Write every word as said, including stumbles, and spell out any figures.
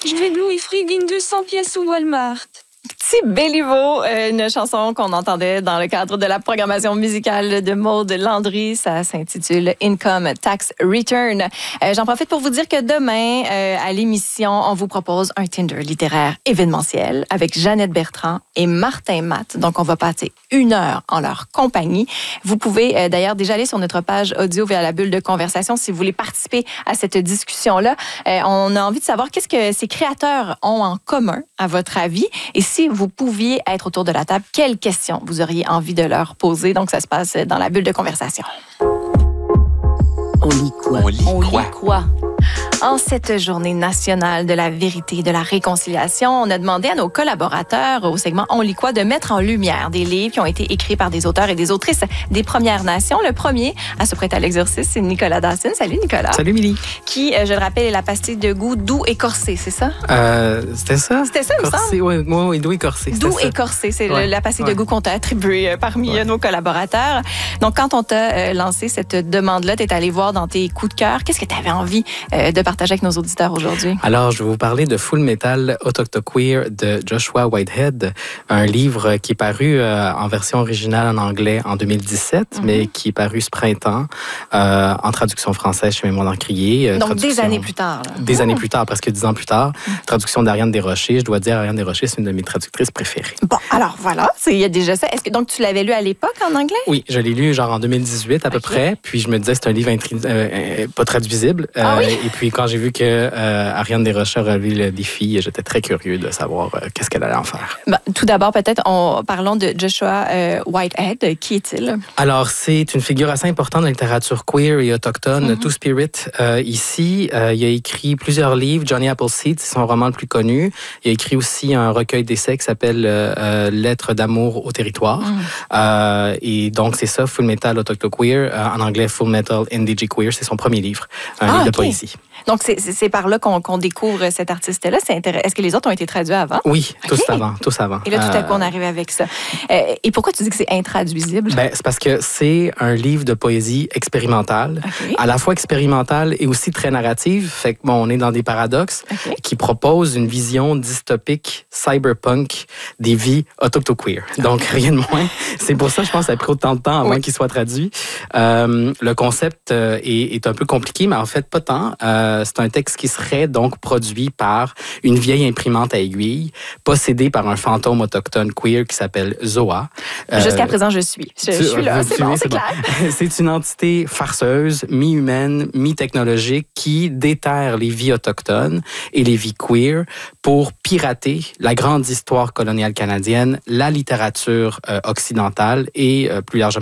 Je vais louer friggin deux cents pièces au Walmart. Petit Béliveau, une chanson qu'on entendait dans le cadre de la programmation musicale de Maude Landry. Ça s'intitule Income Tax Return. Euh, j'en profite pour vous dire que demain, euh, à l'émission, on vous propose un Tinder littéraire événementiel avec Jeannette Bertrand et Martin Matt. Donc, on va passer une heure en leur compagnie. Vous pouvez euh, d'ailleurs déjà aller sur notre page audio via la bulle de conversation si vous voulez participer à cette discussion-là. Euh, on a envie de savoir qu'est-ce que ces créateurs ont en commun, à votre avis. Et si vous pouviez être autour de la table, quelles questions vous auriez envie de leur poser? Donc, ça se passe dans la bulle de conversation. On lit quoi? On lit On quoi? lit quoi? En cette journée nationale de la vérité et de la réconciliation, on a demandé à nos collaborateurs au segment On lit quoi de mettre en lumière des livres qui ont été écrits par des auteurs et des autrices des Premières Nations. Le premier à se prêter à l'exercice, c'est Nicolas Dawson. Salut Nicolas. Salut Milly. Qui, je le rappelle, est la pastille de goût doux et corsé, c'est ça? Euh, c'était ça? C'était ça, il me semble. Corsé, oui, oui, oui, doux et corsé. Doux ça. et corsé, c'est Ouais. le- la pastille Ouais. de goût qu'on t'a attribuée euh, parmi Ouais. euh, nos collaborateurs. Donc, quand on t'a euh, lancé cette demande-là, tu es allé voir dans tes coups de cœur. Qu'est-ce que tu avais envie euh, de partager avec nos auditeurs aujourd'hui? Alors, je vais vous parler de Full Metal Autochtoqueer de Joshua Whitehead, un livre qui est paru euh, en version originale en anglais en deux mille dix-sept, mm-hmm. mais qui est paru ce printemps euh, en traduction française chez Mémoire d'Encrier. Euh, Donc, des années plus tard. Là. Des mmh. années plus tard, presque dix ans plus tard. Mmh. Traduction d'Ariane Desrochers. Je dois dire, Ariane Desrochers, c'est une de mes traductrices préférées. Bon, alors voilà, il y a déjà ça. Est-ce que donc tu l'avais lu à l'époque en anglais? Oui, je l'ai lu genre en deux mille dix-huit à okay. peu près. Puis je me disais c'est un livre intri- euh, pas traduisible. Ah, euh, oui? Et puis quand j'ai vu que euh, Ariane Desrochers a relevé le défi, j'étais très curieux de savoir euh, qu'est-ce qu'elle allait en faire. Ben, tout d'abord, peut-être, on, parlons de Joshua euh, Whitehead. Qui est-il? Alors, c'est une figure assez importante de la littérature queer et autochtone, mm-hmm. Two-Spirit. Euh, ici, euh, il a écrit plusieurs livres. Johnny Appleseed, c'est son roman le plus connu. Il a écrit aussi un recueil d'essais qui s'appelle euh, Lettres d'amour au territoire. Mm. Euh, et donc, c'est ça, Full Metal Autochtoqueer. Euh, en anglais, Full Metal Indigiqueer. C'est son premier livre, un ah, livre okay. de poésie. Donc, c'est, c'est par là qu'on, qu'on découvre cet artiste-là. C'est intéressant. Est-ce que les autres ont été traduits avant? Oui, tous okay. avant, tous avant. Et là, tout à coup, on arrive avec ça. Euh, et pourquoi tu dis que c'est intraduisible? Ben, c'est parce que c'est un livre de poésie expérimentale, okay. à la fois expérimentale et aussi très narrative. Fait que, bon, on est dans des paradoxes okay. qui proposent une vision dystopique, cyberpunk des vies autochtoqueer. Donc, okay. rien de moins. C'est pour ça, je pense, que ça a pris autant de temps avant oui. qu'il soit traduit. Euh, le concept euh, est, est un peu compliqué, mais en fait, pas tant. Euh, c'est un texte qui serait donc produit par une vieille imprimante à aiguille, possédée par un fantôme autochtone queer qui s'appelle Zoa. Euh, Jusqu'à présent, je suis. Je, je suis là, c'est bon, c'est clair. Bon. C'est une entité farceuse, mi-humaine, mi-technologique qui déterre les vies autochtones et les vies queer pour pirater la grande histoire coloniale canadienne, la littérature euh, occidentale et euh, plus largement